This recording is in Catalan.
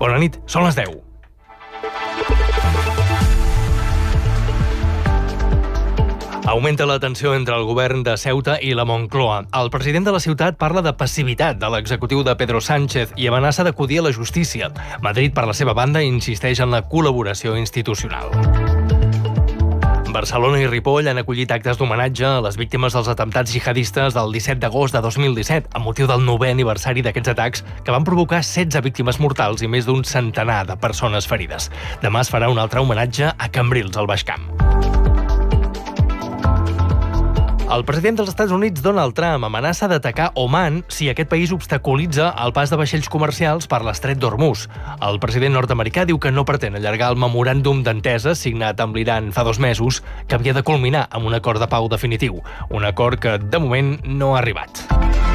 Bona nit, són les 10. Augmenta la tensió entre el govern de Ceuta i la Moncloa. El president de la ciutat parla de passivitat de l'executiu de Pedro Sánchez i amenaça d'acudir a la justícia. Madrid, per la seva banda, insisteix en la col·laboració institucional. Barcelona i Ripoll han acollit actes d'homenatge a les víctimes dels atemptats jihadistes del 17 d'agost de 2017, amb motiu del 9è aniversari d'aquests atacs que van provocar 16 víctimes mortals i més d'un centenar de persones ferides. Demà es farà un altre homenatge a Cambrils, al Baix Camp. El president dels Estats Units, Donald Trump, amenaça d'atacar Oman si aquest país obstaculitza el pas de vaixells comercials per l'estret d'Hormuz. El president nord-americà diu que no pretén allargar el memoràndum d'entesa signat amb l'Iran fa 2 mesos, que havia de culminar amb un acord de pau definitiu. Un acord que, de moment, no ha arribat.